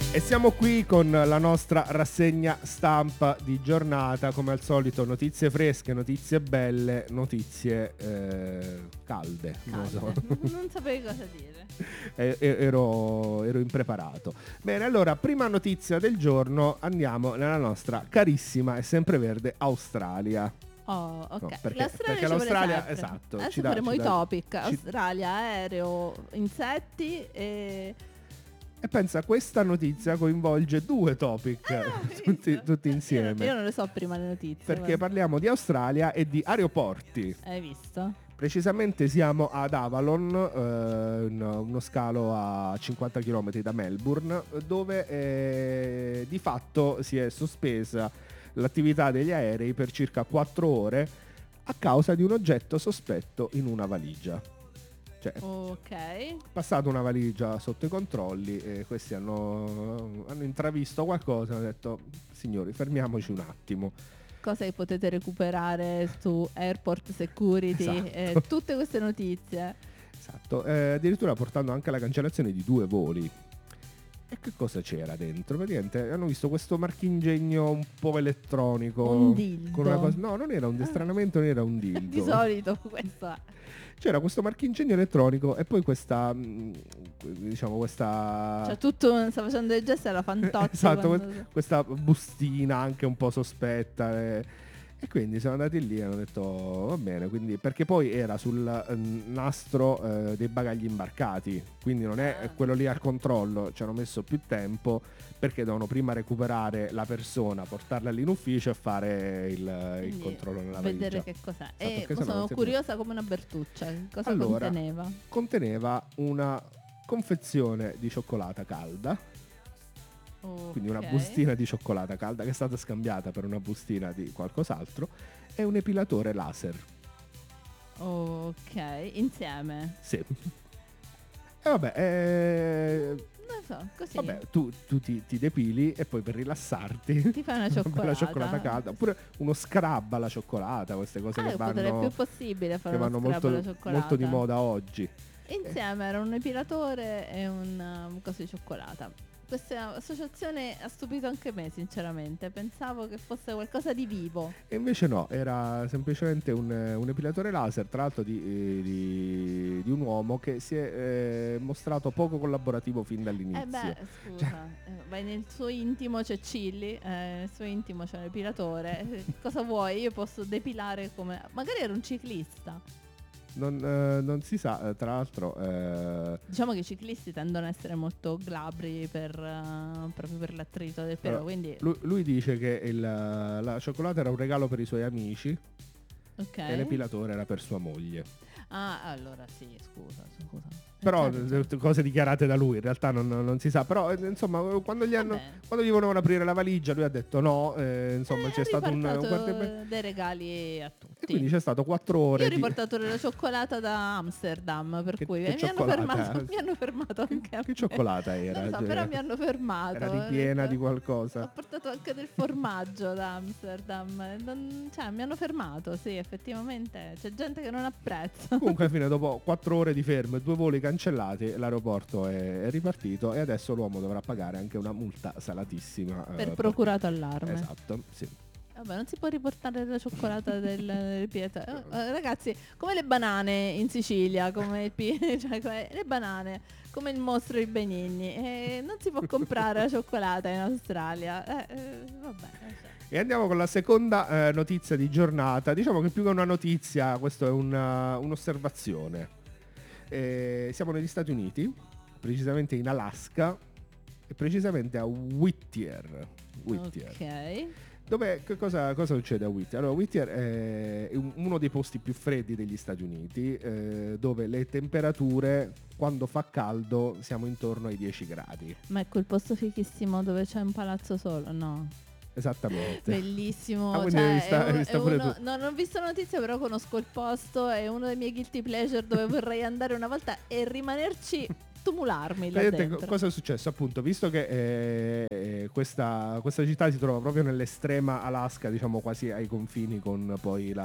E siamo qui con la nostra rassegna stampa di giornata, come al solito notizie fresche, notizie belle, notizie calde. Non so. Non sapevi cosa dire. Ero impreparato. Bene, allora, prima notizia del giorno, andiamo nella nostra carissima e sempreverde Australia. Oh, ok. No, L'Australia l'Australia, esatto. Adesso faremo i topic. Australia, aereo, insetti e... E pensa, questa notizia coinvolge due topic, tutti insieme. Io non le so prima le notizie. Perché parliamo di Australia e di aeroporti. Hai visto? Precisamente siamo ad Avalon, uno scalo a 50 km da Melbourne, dove di fatto si è sospesa l'attività degli aerei per circa 4 ore a causa di un oggetto sospetto in una valigia. Cioè, passata una valigia sotto i controlli e questi hanno intravisto qualcosa e hanno detto: signori, fermiamoci un attimo. Cosa che potete recuperare su Airport Security, esatto. Tutte queste notizie. Esatto, addirittura portando anche alla cancellazione di 2 voli. E che cosa c'era dentro? Praticamente hanno visto questo marchingegno un po' elettronico. Un dildo. Con una cosa, no, non era stranamente non era un dildo. Di solito questo è. C'era questo marchingegno elettronico e poi questa, diciamo questa... Cioè tutto, sta facendo dei gesti alla Fantozzi. Esatto, questa bustina anche un po' sospetta. E quindi siamo andati lì e hanno detto va bene, quindi, perché poi era sul nastro dei bagagli imbarcati, quindi non è quello lì al controllo, ci hanno messo più tempo perché devono prima recuperare la persona, portarla lì in ufficio e fare il controllo nella valigia. Vedere che cos'è. Esatto, e sono curiosa come una Bertuccia, cosa conteneva? Conteneva una confezione di cioccolata calda. Quindi una bustina di cioccolata calda che è stata scambiata per una bustina di qualcos'altro e un epilatore laser. Ok, insieme. Sì. E vabbè, non so, così. Vabbè, tu ti depili e poi per rilassarti ti fai una cioccolata calda, oppure uno scrub alla cioccolata, queste cose che vanno, potrebbe più possibile fare che uno vanno scrub alla cioccolata. molto di moda oggi. Insieme era un epilatore e un coso di cioccolata. Questa associazione ha stupito anche me, sinceramente. Pensavo che fosse qualcosa di vivo. E invece no, era semplicemente un epilatore laser, tra l'altro di un uomo che si è mostrato poco collaborativo fin dall'inizio. Scusa, vai nel suo intimo, c'è Chilli, nel suo intimo c'è un epilatore. Cosa vuoi? Io posso depilare come... Magari era un ciclista. Non si sa, tra l'altro... Diciamo che i ciclisti tendono ad essere molto glabri proprio per l'attrito del pelo, quindi... Lui dice che la cioccolata era un regalo per i suoi amici e l'epilatore era per sua moglie. Ah, allora sì, scusa. Però cose dichiarate da lui, in realtà non si sa. Però insomma, quando gli volevano aprire la valigia, lui ha detto no. Insomma, c'è stato dei regali a tutti. E quindi c'è stato 4 ore. Io ho riportato la cioccolata da Amsterdam, per cui mi hanno fermato anche a Che cioccolata era? Non so, però mi hanno fermato. Era ripiena di qualcosa. Ho portato anche del formaggio da Amsterdam. Mi hanno fermato, sì, effettivamente. C'è gente che non apprezza. Comunque alla fine, dopo 4 ore di fermo e 2 voli cancellati, l'aeroporto è ripartito e adesso l'uomo dovrà pagare anche una multa salatissima per procurato allarme. Esatto, sì. Vabbè, non si può riportare la cioccolata del Pietro. Ragazzi, come le banane in Sicilia, come le banane, come il mostro di Benigni. Non si può comprare la cioccolata in Australia. Vabbè. E andiamo con la seconda notizia di giornata. Diciamo che più che una notizia, questo è un'osservazione. Siamo negli Stati Uniti, precisamente in Alaska, e precisamente a Whittier. Ok. Dove cosa succede a Whittier? Allora, Whittier è uno dei posti più freddi degli Stati Uniti, dove le temperature, quando fa caldo, siamo intorno ai 10 gradi. Ma è quel posto fichissimo dove c'è un palazzo solo, no? Esattamente. Bellissimo. Non ho visto la notizia, però conosco il posto. È uno dei miei guilty pleasure dove vorrei andare una volta e rimanerci, tumularmi là dentro. Cosa è successo? Appunto, visto che questa città si trova proprio nell'estrema Alaska, diciamo quasi ai confini con poi